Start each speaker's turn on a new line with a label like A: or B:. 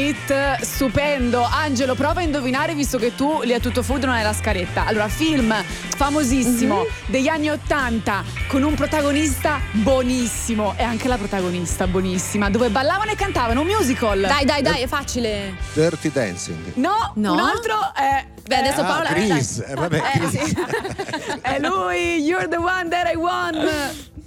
A: hit stupendo. Angelo, prova a indovinare, visto che tu lì a Tutto Food non hai la scaletta. Allora, film famosissimo degli anni 80 con un protagonista buonissimo e anche la protagonista buonissima, dove ballavano e cantavano, un musical.
B: Dai, è facile.
C: Dirty Dancing.
A: No, un altro è...
B: Beh, adesso Paola
C: Chris, vabbè, Chris.
A: Sì. È lui, You're the One That I Want.